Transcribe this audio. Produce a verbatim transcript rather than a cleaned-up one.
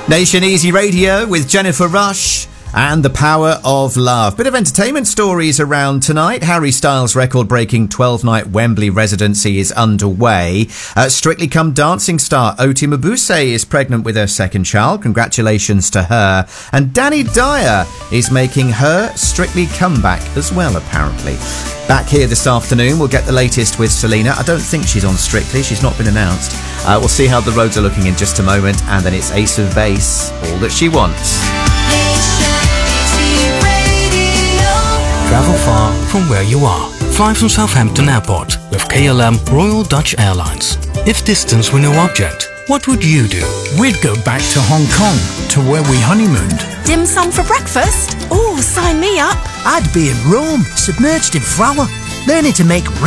Nation Easy Radio with Jennifer Rush and The Power of Love. Bit of entertainment stories around tonight. Harry Styles' record-breaking twelve-night Wembley residency is underway. Uh, Strictly Come Dancing star Oti Mabuse is pregnant with her second child. Congratulations to her. And Danny Dyer is making her Strictly comeback as well, apparently. Back here this afternoon, we'll get the latest with Selena. I don't think she's on Strictly. She's not been announced. Uh, we'll see how the roads are looking in just a moment. And then it's Ace of Base, All That She Wants. Travel far from where you are. Fly from Southampton Airport with K L M Royal Dutch Airlines. If distance were no object, what would you do? We'd go back to Hong Kong, to where we honeymooned. Dim sum for breakfast? Oh, sign me up. I'd be in Rome, submerged in flour, learning to make